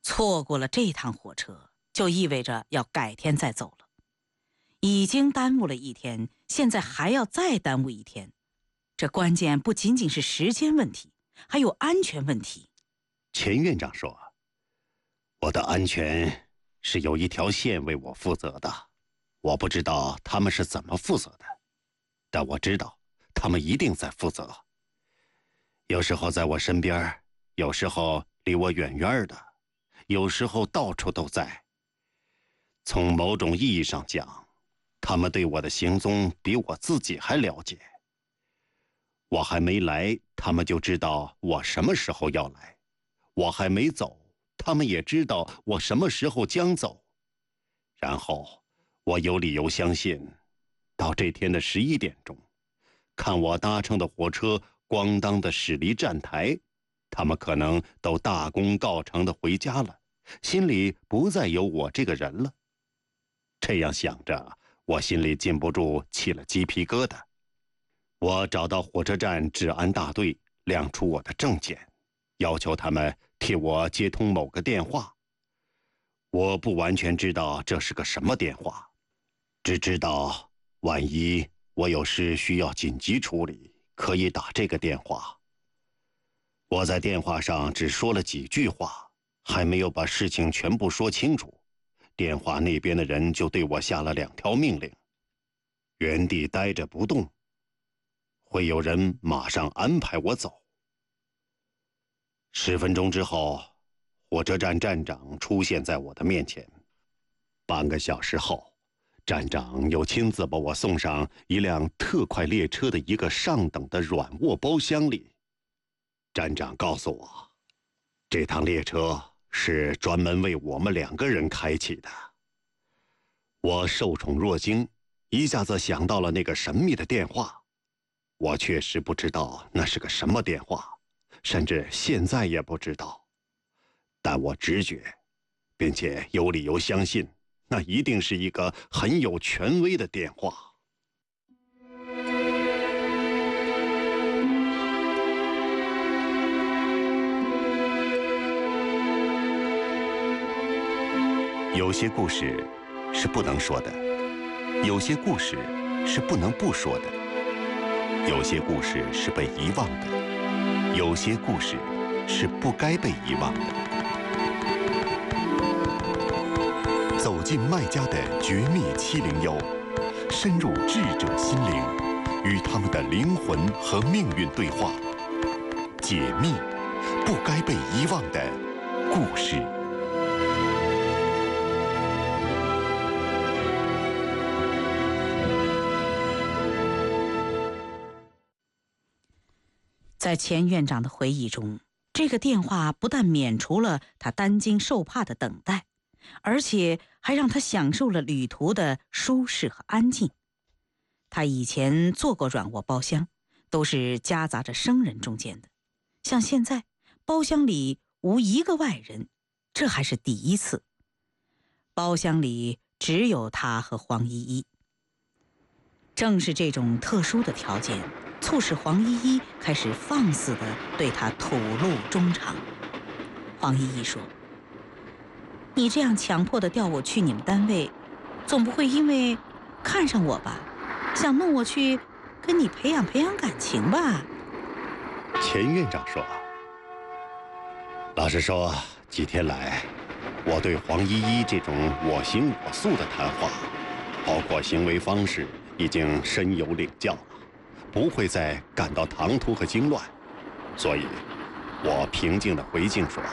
错过了这趟火车，就意味着要改天再走了。已经耽误了一天，现在还要再耽误一天，这关键不仅仅是时间问题，还有安全问题。 钱院长说，我的安全是有一条线为我负责的，我不知道他们是怎么负责的，但我知道他们一定在负责。有时候在我身边，有时候离我远远的，有时候到处都在。从某种意义上讲，他们对我的行踪比我自己还了解。我还没来，他们就知道我什么时候要来；我还没走，他们也知道我什么时候将走。然后，我有理由相信，到这天的11点钟，看我搭乘的火车咣当的驶离站台，他们可能都大功告成的回家了，心里不再有我这个人了。这样想着，我心里禁不住起了鸡皮疙瘩。我找到火车站治安大队，亮出我的证件，要求他们替我接通某个电话。我不完全知道这是个什么电话，只知道万一我有事需要紧急处理，可以打这个电话。我在电话上只说了几句话，还没有把事情全部说清楚，电话那边的人就对我下了2条命令：原地待着不动，会有人马上安排我走。10分钟之后，火车站站长出现在我的面前。半个小时后，站长又亲自把我送上一辆特快列车的一个上等的软卧包厢里。站长告诉我，这趟列车是专门为我们2个人开启的。我受宠若惊，一下子想到了那个神秘的电话。我确实不知道那是个什么电话，甚至现在也不知道。但我直觉，并且有理由相信，那一定是一个很有权威的电话。有些故事是不能说的，有些故事是不能不说的，有些故事是被遗忘的，有些故事是不该被遗忘的。走进麦家的绝密701，深入智者心灵，与他们的灵魂和命运对话，解密不该被遗忘的故事。 在钱院长的回忆中，这个电话不但免除了他担惊受怕的等待，而且还让他享受了旅途的舒适和安静。他以前坐过软卧包厢，都是夹杂着生人中间的，像现在包厢里无一个外人，这还是第一次。包厢里只有他和黄依依。正是这种特殊的条件，促使黄依依开始放肆地对他吐露衷肠。黄依依说：“你这样强迫地调我去你们单位，总不会因为看上我吧，想弄我去跟你培养培养感情吧？” 钱院长说：“老实说，几天来，我对黄依依这种我行我素的谈话，包括行为方式，已经深有领教了，不会再感到唐突和惊乱。所以，我平静地回敬说：